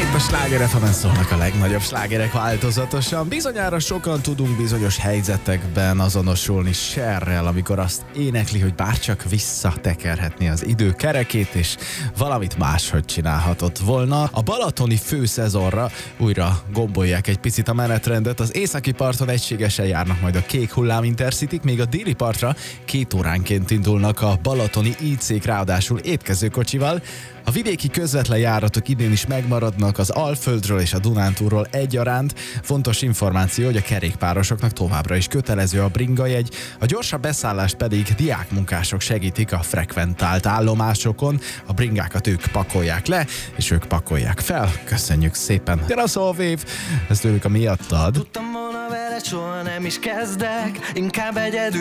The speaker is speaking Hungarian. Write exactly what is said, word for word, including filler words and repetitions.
Itt a Sláger ef emen szólnak a legnagyobb slágerek változatosan. Bizonyára sokan tudunk bizonyos helyzetekben azonosulni Cherrel, amikor azt énekli, hogy bárcsak visszatekerhetni az idő kerekét, és valamit máshogy csinálhatott volna. A balatoni főszezonra újra gombolják egy picit a menetrendet. Az északi parton egységesen járnak majd a kék hullám intercityk, még a déli partra két óránként indulnak a balatoni í cék, ráadásul étkezőkocsival. A vidéki közvetlen járatok idén is megmaradnak az Alföldről és a Dunántúlról egyaránt. Fontos információ, hogy a kerékpárosoknak továbbra is kötelező a bringajegy, a gyorsabb beszállást pedig diákmunkások segítik a frekventált állomásokon. A bringákat ők pakolják le, és ők pakolják fel. Köszönjük szépen! Jön a Soulwave, ez tőlük a Miattad. Tudtam volna veled, soha nem is kezdek, inkább egyedül